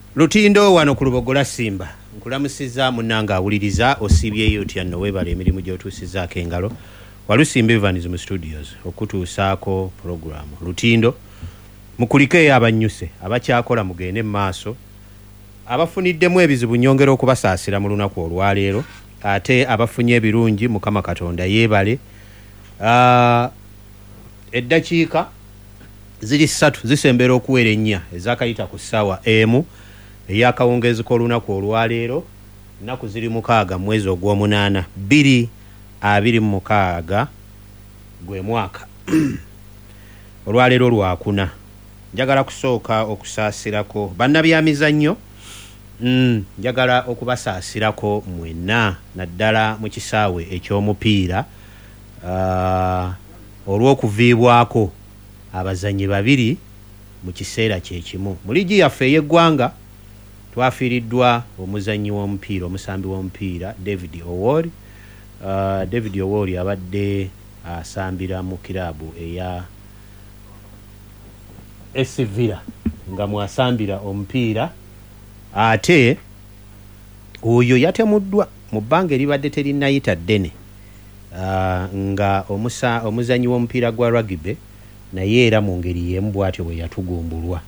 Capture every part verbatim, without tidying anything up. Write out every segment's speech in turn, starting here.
Lutindo wano ku Lubogola Simba nkulamusiza munanga awuliriza osibyeyo otya no webale emirimu gy'otuusizaako engalo Walusimba Evans mu studios okutuusaako program Lutindo mukulikeyo abanyuse abakyakola mugende maaso abafuniddemu ebizibu nyongera okubasaasira mu lunaku olwaleero ate abafunye ebirungi Mukama Katonda yeebale. uh, eddakiika ziri ssatu zisembera okuwera ennya ezakayita ku ssaawa emu eyakawungezi k'olunaku olwaleero nnaku ziri mukaaga mwezi ogw'omunaana bbiri abiri mu mukaaga gwe mwaka olwaleero lwakuna. Njagala kusooka okusaasirako bannabyamizannyo mm, njagala okubasaasirako mwenna naddala mu kisaawe eky'omupiira uh, olw'okuviibwako abazannyi babiri mu kiseera kye kimu. Mu liigi yaffe ey'eggwanga twafiiriddwa omuzannyi w'omupiira omusambi w'omupiira David Owori. Uh, David Owori abadde asambira mu kiraabu eya Esivira nga mwasambira omupiira ate oyo yatemuddwa mu bbanga eribadde terinayita ddene uh, nga omusa omuzannyi w'omupiira gwa rugby naye era mu ngeri y'emu bw'atyo bwe yatugumbulwa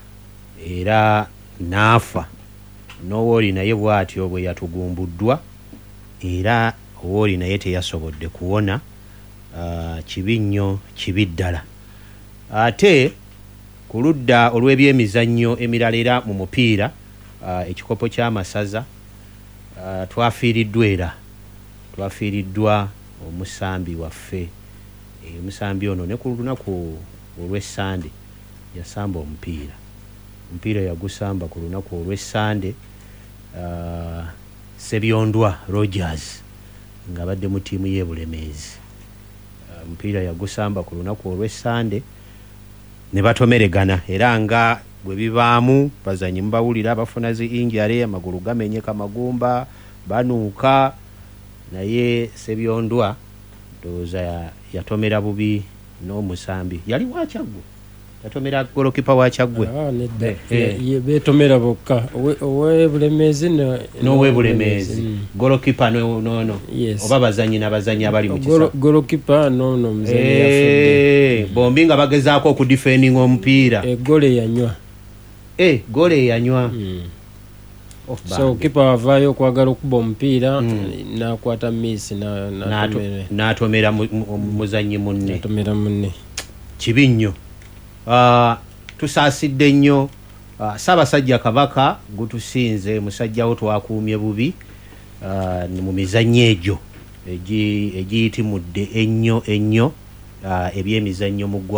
era naafa. N'Owori naye bw'atyo bwe yatugumbuddwa era Owori naye teyasobodde kuwona. Uh, kibi nnyo kibi ddala. Ate ku ludda olw'ebyemizannyo emirala era mu mupiira uh, ekikopo ky'amasaza uh, twafiiriddwa era twafiiriddwa omusambi waffe. E, omusambi ono ne ku lunaku olw'essande yasamba omupiira omupiira yagusamba ku lunaku olw'essande. uh, Sebyondwa Rogers nga badde mu ttiimu y'ebulemeezi omupiira uh, yagusamba ku lunaku olw'essande ne batomeregana era nga bwe bibaamu bazanyi mubawulira bafuna zi injare amagulu gamenyeka magumba banuuka naye Sebyondwa ndowooza yatomera bubi n'omusambi yali wakyagwe yatomera golokipa wakyagwe ah, eh, eh. betomera bokka ow'ebulemeezi n'ow'ebulemeezi mm. golokipa no, no, no. Yes. Oba bazanyi n'abazanyi abali mu kisa golokipa no no muzanyi hey, yafudde bombi nga bagezaako okudifendinga omupiira e, gole yanywa e, gole yanywa mm. oh, so kipa wavaayo okwagala okuba omupiira mm. nakwata miss n'atomera muzanyi munne n'atomera munne kibi nnyo. Uh, tusaasidde nnyo uh, Ssaabasajja Kabaka gutusinze musajjawo twakuumye bubi uh, mu mizannyo egyo egiyitimudde ennyo ennyo uh, ebyemizannyo mu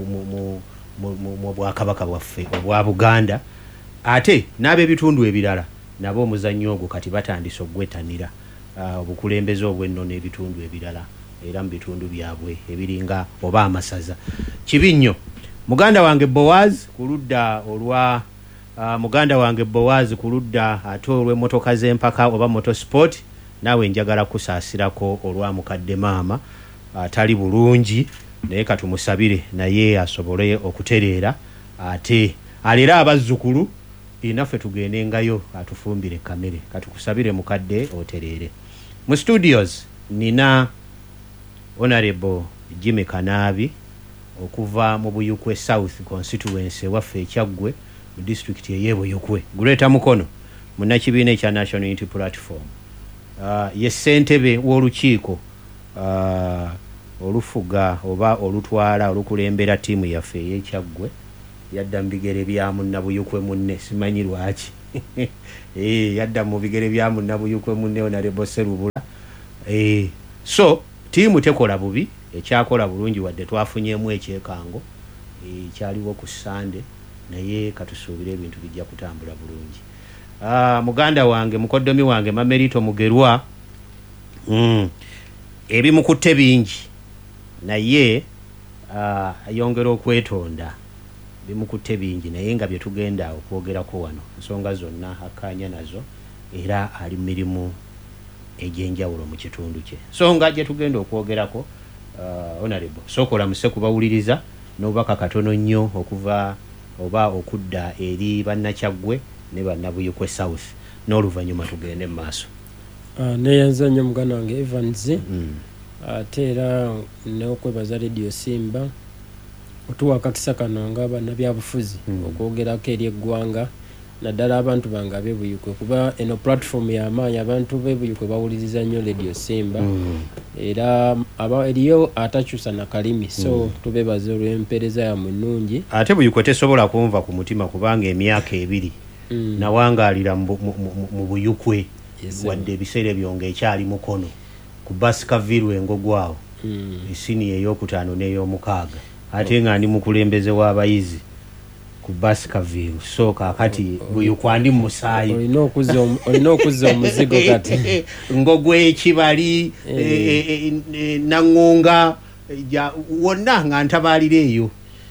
Bwakabaka bwaffe obwa Buganda ate n'ab'ebitundu ebirala nabo omuzannyo ogwo kati batandise ogwetanira uh, obukulembeze obw'ennono ebitundu ebirala era mu bitundu byabwe ebiringa oba amasaza. Kibi nnyo. Muganda wange Boaz kuludda olwa uh, muganda wange Boaz kuludda ate olw'emmotoka z'empaka oba motorsport naawe njagala kusaasirako olwa mukadde maama atali uh, bulungi naye katumusabire naye asobole okutereera ate alera abazzukulu inaffe tugendengayo atufumbire kamere katukusabire mukadde otereere. Mu studios nina Honorable Jimmy Kanaabi okuva mu Buyukwe South constituency waffe Kyaggwe mu district y'Ebuyukwe guleeta mukono munnakibiina ekya National Unity Platform. Uh, ye ssentebe w'olukiiko uh, olufuga oba olutwala olukulembera ttiimu yaffe ey'Ekyaggwe yadda mu bigere bya munnabuyukwe munne simanyi lwaki eh yadda mu bigere bya munnabuyukwe munne Honorable Serubula. Eh so ttiimu tekola bubi ekyakola bulungi wadde twafunyemu ekyekango ekyaliwo ku Sande naye katusuubira ebintu bijja kutambula bulungi. Uh, muganda wange mukoddomi wange Mamerito Mugerwa mm. ebimukutte bingi naye uh, ayongera okwetonda bimukutte bingi naye nga bye tugenda okwogerako wano nsonga zonna akkaanya nazo era ali mirimu egyenjawulo mu kitundu kye. Nsonga gye tugenda okwogerako uh, Honorable sokola muse kubawuliriza n'obubaka katono nnyo okuva oba okudda eri Bannakyaggwe ne bannabuyukwe South n'oluvannyuma tugende mu maaso. Uh, neyanza nnyo muganda wange Evans mm. ate era n'okwebaza Radio Simba otuwa akakisa kano nga bannabyabufuzi mm. okwogerako eri eggwanga naddala abantu bange ab'ebuyukwe kuba eno platform y'amaanyi abantu b'ebuyukwe bawuliriza nnyo Radio Simba mm. era aba eriyo atakyusa na kalimi so mm. tubebaza olw'empeereza yammwe ennungi. Ate buyukwe tesobola kunva ku mutima kubanga emyaka ebiri mm. nawangaalira mu buyukwe yes, wadde ebiseera byonge ekyali mukono ku Baskerville engogwawo mm. esini ey'okutaano n'ey'omukaaga ate nga ndi mukulembeze w'abayizi ku Baskerville so kakati buyukwa ndi musaayi olina okuzza omuzigo kati ngogwe ekibali naŋŋonga wonna nga ntabaalira eyo.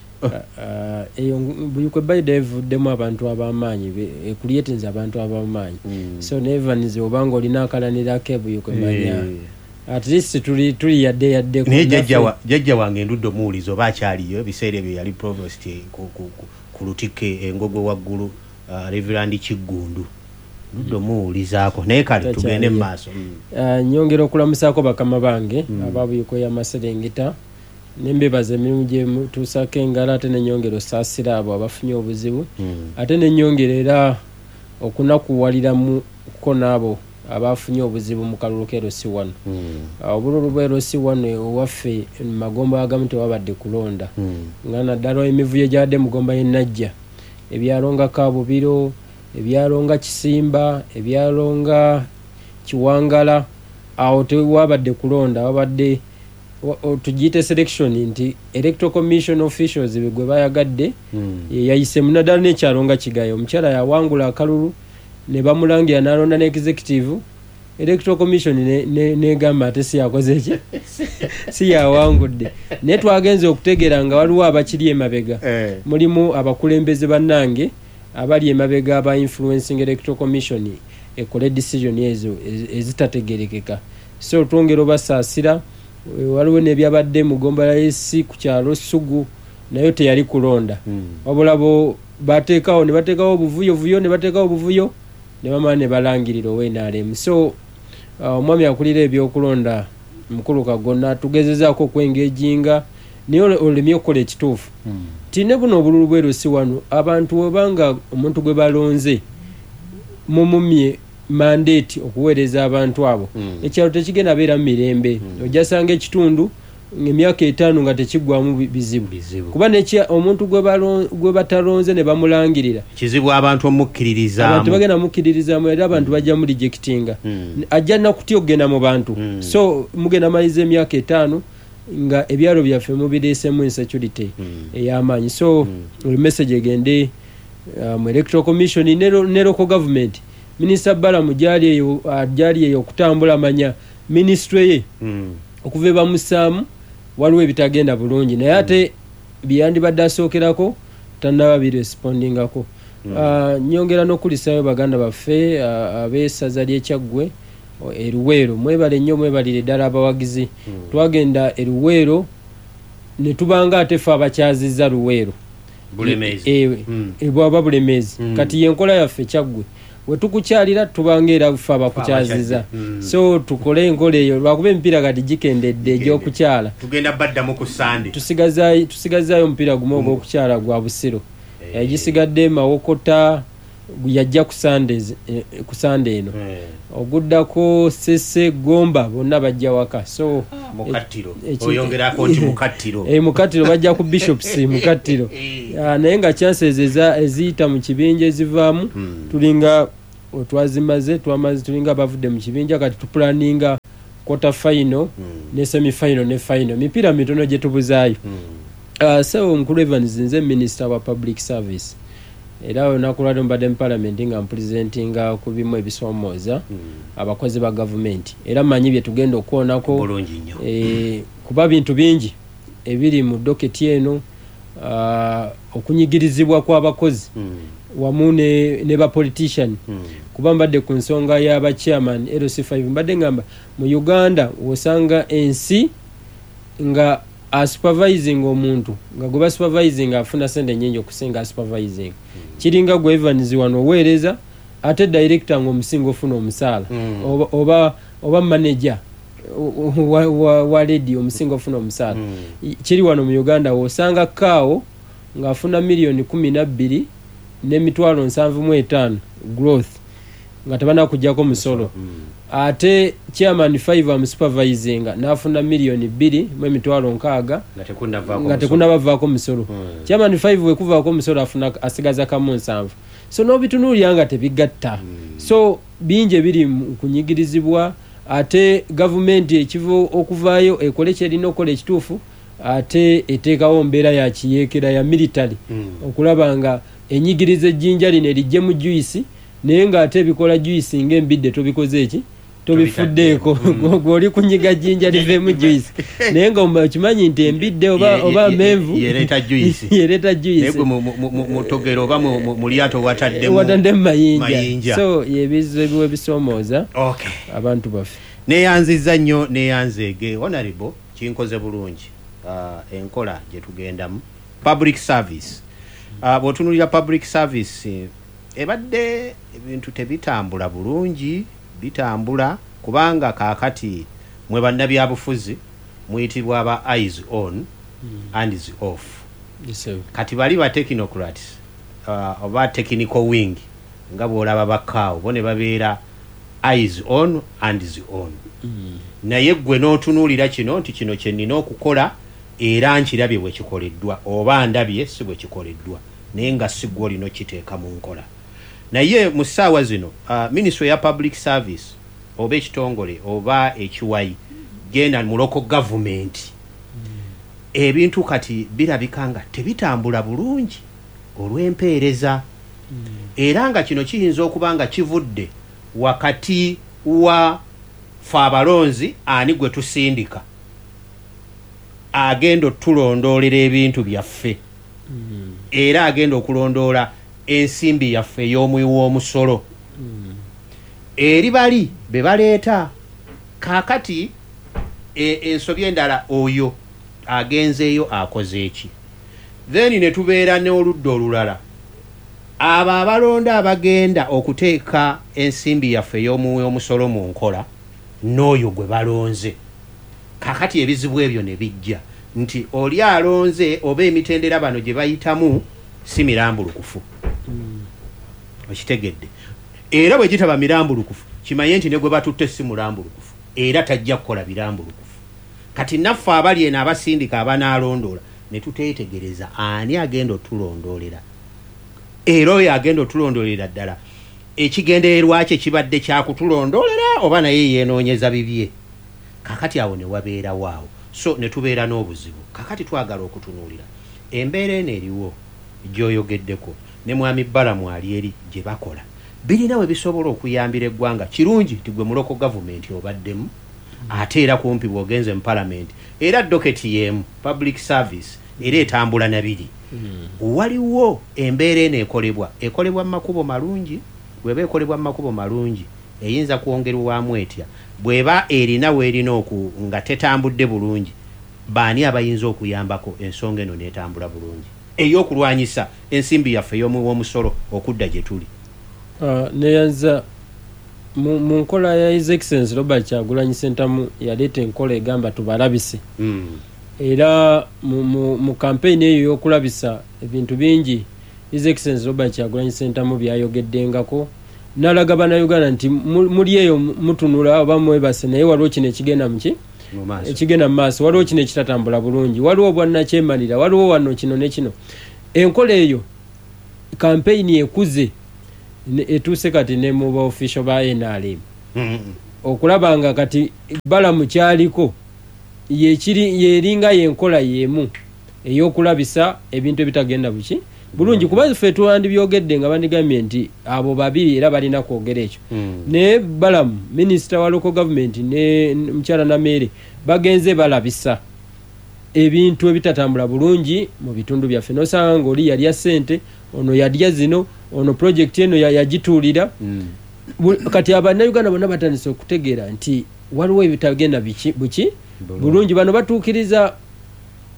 eyo buyukwe bayida evuddemu abantu ab'amaanyi ekulyetinza abantu ab'amaanyi so nevanize obanga olina akalanirako ebuyukwe manya at least tuli tuli yadde yadde naye jjajja wange endudde omuwulizo oba akyaliyo ebiseera ebyo yali provost ku lutike engogo waggulu Reverend Kiggundu ndudde omuwulizaako naye kale tugende mu maaso. Nyongera okulamusaako bakama bange ababuyukwe y'amaserengeta nembebaza emirimu gye mutuusako engalo ate nenyongera osaasira abo abafunye obuzibu ate nenyongera era okunakuwaliramu ko n'abo abafunye obuzibu mu kalulu ka L C one obululu bwa L C one owaffe mu magomba agamu tewabadde kulonda nga naddala emivuyo gyadde mugomba y'ennajja ebyalo nga Kabubiro ebyalo nga Kisimba ebyalo nga Kiwangala awo tewabadde kulonda wabadde tugiyite selection nti electoral commission officials bigwe bayagadde mm. yayise munadala n'ekyalo nga Kigayo omukyala yawangula akalulu ne bamulangira n'alonda ne executive electoral commission negamba ate si yakoze eki si yawangudde naye twagenze okutegeera nga waliwo abakiri emabega eh. mulimu abakulembeze bannange abali emabega aba influencing electoral commission ekole decision ezo ezitategerekeka so twongera basaasira waliwo nebyabadde mugomba ya esi ku kyalo Ssugu nayo teyali kulonda wabula bo bateekawo ne bateekawo obuvuyo vuyo ne bateekawo obuvuyo ne bamala ne balangirira owenaalemu so omwami akulira ebyokulonda mukulu Kagonna tugezezaako okwengejinga naye olemye okukola ekituufu tine buno obululu bweru si wano abantu webanga omuntu gwe balonze mumumye mandate okuweereza abantu abo mm. ekyalo tekigenda beera mu mirembe mm. ojasanga ekitundu emyaka etaano nga tekigwamu bizibu kuba nekya omuntu gwe batalonze ne bamulangirira kizibu abantu omukkiririzaamu abantu bagenda mukkiririzaamu era abantu mm. bajja mu rejectinga mm. ajja nakutya okugenda mu bantu mm. so mugenda maliza emyaka etaano nga ebyalo byaffe mubireesemu insecurity mm. ey'amaanyi so mm. message egende mu um, electoral commission ne local government Minister Balamu gyali eyo gyali eyo okutambula manya ministry ye mm. okuva bamusaamu waliwo ebitagenda bulungi naye ate byandi badde asookerako tannaba birespondingako mm. uh, nyongera n'okulisayo baganda baffe uh, abeesaza ly'ekyaggwe eruweero mwebale nnyo mwebalire ddala abawagizi mm. twagenda eruweero ne tubanga ate ffe abakyazizza Luweero bulemezi ewe mm. ebwaba bulemezi mm. kati yenkola yaffe Kyaggwe wetukukyalira tubangeera ffe abakukyaziza mm. so tukole enkola eyo lwakuba emipiira kati gikendedde egy'okukyala tugenda baddamu ku Sande tusigazaayo tusigazaayo omupiira gumu ogw'okukyala gwa Busiro hey. Egisigadde Mawokota yajja ku Sande ku Sande eno hey. Oguddako Sese Gomba bonna bajja waka so Mukattiro oyongerako nti Mukattiro eh Mukattiro bajja ku Bishops Mukattiro naye nga chances eziyita mu kibinja ezivaamu hmm. tulinga twazimaze twamaze tulinga bavudde mu kibinja kati tuplaninga quarter final hmm. ne semi final ne final mipiira mitono gye tubuzaayo hmm. uh, so Nkulu Evans nze Minister wa Public Service era onakulado mbadde mu parliament nga mpresentinga ku bimu ebisoomooza mm. abakozi ba government era manyi bye tugenda okuonako e, kuba bintu bingi ebiri mu doketi eno uh, okunyigirizibwa kw'abakozi mm. wamu ne, ne ba politician mm. kuba mbadde ku nsonga y'aba chairman L C five mbadde ngamba mu Uganda osanga ensi nga a supervising omuntu nga gwe supervising afuna sente nyingi okusinga supervising mm. kiringa gwe Evans wano weereza ate director ng'omusingo ofuna omusaala mm. oba, oba oba manager wa, wa, wa radio omusingo ofuna omusaala mm. kiri wano mu Uganda wosanga kaawo ng'afuna miliyoni kumi na bbiri n'emitwalo nsanvu mu etaano growth nga tabana kujjako musolo mm. ate chairman five am supervising nafuna miliyoni bbiri mu emitwalo nkaaga nga tekunda bavaako musolo mm. chairman five we kuvaako musolo afuna asigaza kamu nsanvu so no bitunuulira nga tebigatta mm. so binje biri kunyigirizibwa ate government ekivo okuvaayo ekole kyerina okukola ekituufu ate eteekawo mbeera ya kiyeekera ya military mm. okulaba nga enyigiriza ejjinja lino erijje mu juice naye ng'ate ebikola juice ng'embidde tobikoze eki tobifuddeeko gw'oli kunyiga jjinja liveemu juice naye nga okimanyi nti embidde oba oba amenvu yereeta juice yereeta juice naye gwe mu togero oba mu lyato wataddemu wataddemu mayinja so yebizibu ebisoomooza abantu baffe neeyanzizza nnyo neeyanzeege honorable kinkoze bulungi enkola gye tugendamu public service bw'otunuulira public service ebadde ebintu tebitambula bulungi bitambula kubanga kaakati mwe bannabyabufuzi muyitibwa aba eyes on mm. and is off yes, kati bali ba technocrats uh, oba technical wing nga bw'olaba bakaawo bo ne babeera eyes on and is on mm. naye ggwe n'otunuulira kino nti kino kye nnina okukola era nkirabye bwe kikoleddwa oba ndabye si bwe kikoleddwa naye nga si ggwe olina okiteeka mu nkola naye mu ssaawa zino uh, ministry ya public service oba ekitongole oba ekiwayi genda mu local government mm. ebintu kati birabika nga tebitambula bulungi olw'empeereza mm. era nga kino kiyinza okuba nga kivudde wakati wa fe abalonzi ani gwe tusindika agenda otulondoolera ebintu byaffe mm. era agenda okulondoola ensimbi yaffe ey'omuwi w'omusolo mm. eri bali be baleeta kaakati e, ensobi endala oyo agenzeeyo akoze eki then ne tubeera n'oludda olulala abo abalonda abagenda okuteeka ensimbi yaffe ey'omuwi w'omusolo mu nkola n'oyo gwe balonze kaakati ebizibu ebyo ne bijja nti oli alonze oba emitendera bano gye bayitamu si mirambulukufu mm. okitegedde era bwe gitaba mirambulukufu kimanye nti ne gwe batutte si mulambulukufu era tajja kukola birambulukufu kati naffe abali eno abasindika abanaalondoola ne tuteetegereza ani agenda otulondoolera era oyo agenda otulondoolera ddala ekigendererwa kye kibadde kyakutulondoolera oba naye yeenoonyeza bibye kakati awo ne wabeerawo awo so ne tubeera n'obuzibu kakati twagala okutunuulira embeera eno eriwo gy'oyogeddeko ne mwami Balamu ali eri gye bakola birina we bisobola okuyambira eggwanga kirungi ti gwe mu local government obaddemu ate era kumpi bw'ogenze mu parliament era doketi y'emu public service era etambula na biri mm. waliwo embeera eno ekolebwa ekolebwa mu makubo malungi bweba ekolebwa mu makubo malungi eyinza kwongerwamu etya bweba erina weerina oku nga tetambudde bulungi baani abayinza okuyambako ensonga eno n'etambula bulungi ey'okulwanyisa ensimbi yaffe ey'omuwi w'omusolo okudda gye tuli uh, neyanza mu nkola ya His Excellency Robert Kyagulanyi Ssentamu yaleeta enkola egamba tubalabise mm. era mu campaign eyo y'okulabisa ebintu bingi His Excellency Robert Kyagulanyi Ssentamu byayogeddengako nalaga bannayuganda nti muli eyo mutunula oba mwebase naye waliwo kino ekigenda muki ekigenda mu maaso waliwo kino ekitatambula bulungi waliwo obwannakyemalira waliwo wano kino ne kino enkola eyo campaign ekuze etuuse kati ne mu ba official ba N R M mm-hmm. okulaba nga kati Balamu kyaliko yekiri yeringa yenkola yemu ey'okulabisa ebintu ebitagenda buki bulungi kuba ffe tuwandibyogedde nga bandigambye nti abo babiri era balina kwogera ekyo mm. ne Balamu minister wa local government ne mukyala Namere bagenze balabisa ebintu ebitatambula bulungi mu bitundu byaffe nosanga ng'oli yalya ssente ono yalya zino ono project eno yagituulira mm. kati abannayuganda bonna batandise okutegeera nti waliwo ebitagenda buki bulungi bano batuukiriza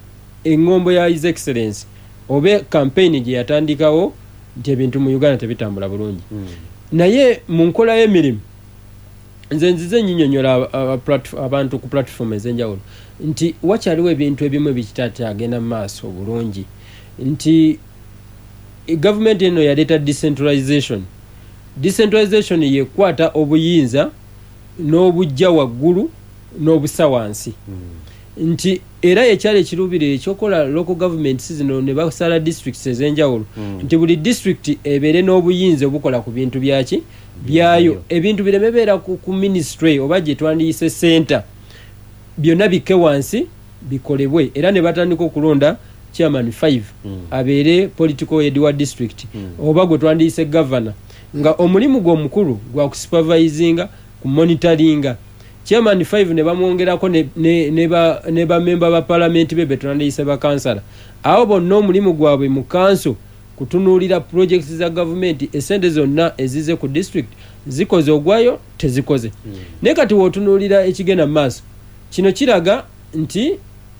engombo ya His Excellency obe campaign gye yatandikawo nti ebintu mu Uganda tebitambula bulungi mm. naye mu nkola y'emirimu nze nzize nyinyonyola abantu ku platform ez'enjawulo nti wakyaliwo ebintu ebimu ebikitakyagenda mu maaso bulungi nti government eno yaleeta decentralization decentralization yekwata obuyinza n'obujja waggulu n'obusa wansi mm. nti era ekyali ekirubirire ekyokola local governments zino ne basala districts ez'enjawulo mm. nti buli district ebeere n'obuyinza obukola ku bintu byaki byayo mm. ebintu biremebeera ku, ku ministry oba gye twandiyise center byonna bikke wansi bikolebwe era ne batandika okulonda chairman five mm. abeere political head wa district mm. oba gwe twandiyise governor nga omulimu gw'omukulu gwa kusupervisinga ku monitoringa chairman five ne bamwongerako ne ne ne ba ne ba member ba parliament be betwandiyise ba kansala awo bonna omulimu gwabwe mu council kutunuulira projects za government esente zonna ezize ku district zikoze ogwayo tezikoze mm. ne kati wotunuulira ekigenda maaso kino kiraga nti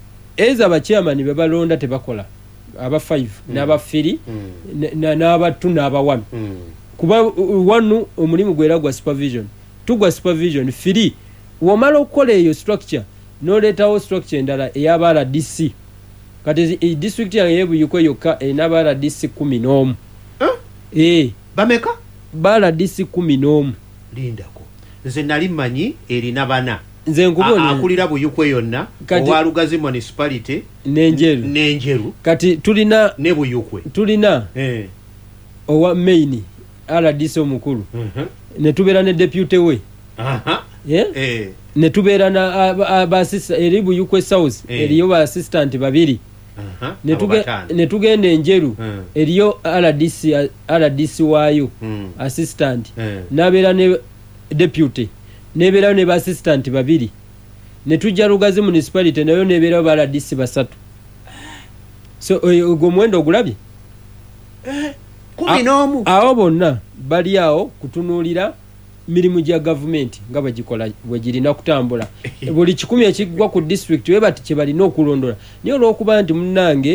eza ba chairman be balonda tebakola aba five mm. n'aba three mm. n'aba two n'aba one mm. kuba one omulimu gwera gwa supervision two gwa supervision three womala okukola eyo structure n'oleetawo structure endala ey'aba R D C kati e district yange y'ebuyiko yokka enaba R D C kumi n'omu huh? eh bameka ba R D C kumi n'omu lindako nze nali mmanyi erina bana nze nkubona akulira buyiko yonna owa Lugazi municipality n'enjeru n'enjeru kati tulina ne buyukwe tulina eh owa main R D C omukulu uh-huh. ne tubeera ne deputy we aha yeah? eh ne tubeera na aba assistant eri buyukwe south eh. eriyo ba assistant babiri aha ne tuge ne tugenda enjeru uh-huh. eriyo R D C R D C wayo uh-huh. assistant uh-huh. nabeera ne deputy nebeera ne ba assistant babiri ne tujja Lugazi municipality nayo nebeera ba R D C basatu so ogwo mwendo ogulabye eh kumi n'omu awo bonna bali awo kutunuulira mirimu gya government nga bagikola bwe girina kutambula buli kikumi ekigwa ku district we bati kye balina okulondola niyo olw'okuba nti munnange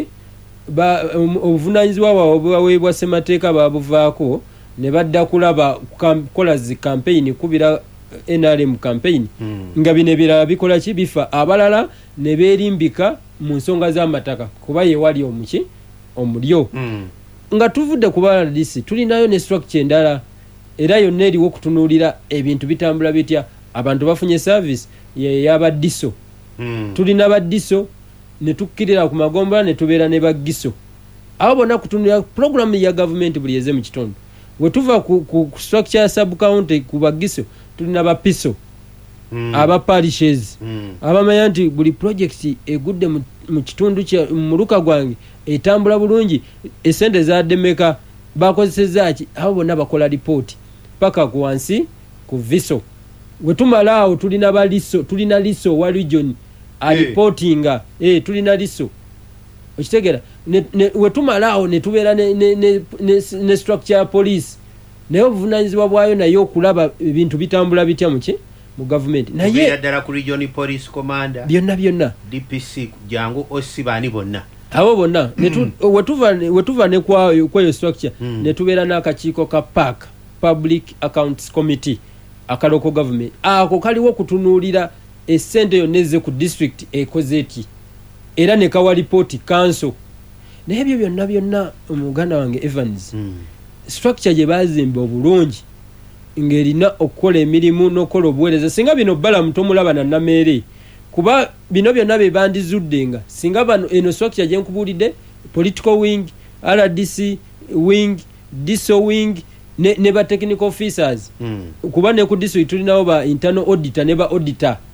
obuvunaanyizibwa bwabwe baweebwa ssemateeka baabuvaako ne badda kulaba kukola zi campaign kubira N R M campaign mm. nga bino ebirala bikola ki bifa abalala ne beerimbika mu nsonga z'amataka kuba ye wali omuki omulyo mm. nga tuvudde ku R D C tulinayo ne structure endala era yonna eriwo kutunuulira ebintu bitambula bitya abantu bafunye service y'aba diso mm. tulina ba diso ne tukkirira ku magomba ne tubeera ne bagiso abo bonna kutunuulira program ya government buli eze mu kitundu we tuva ku, ku, ku structure sub county ku bagiso tulina ba piso mm. aba parishes mm. abamanya nti buli project egudde mu, mu kitundu kya muluka gwange etambula bulungi esente za demeka bakozeseza ki abo bonna bakola report paka ku wansi ku viso we tumalaawo tulina baliso tulina liso wa region a hey. reportinga eh tulina liso okitegera ne, ne we tumalaawo ne tubeera ne ne, ne, ne, ne structure police nayo obuvunanyizibwa bwayo nayo okulaba ebintu bitambula bitya muki mu government naye yaddala ku region police commander byonna byonna D P C jangu osibani bonna abo bonna mm. wetuva wetuva ne kwayo kwayo structure mm. ne tubeera n'akakiiko ka park public accounts committee akaloko government ako kaliwo kutunuulira essente yonna ezze ku district ekoze eki era ne kawa report council naye ebyo byonna byonna omuganda wange Evans mm. structure gye bazimba obulungi ng'erina okukola emirimu n'okola obuweereza singa bino bbala mutomulaba na nameere kuba bino byonna be bandizuddenga singa bano eno structure gye nkubuulidde political wing R D C wing diso wing ne, ne ba technical officers mm. kuba ne ku district tulinawo ba internal auditor ne ba auditor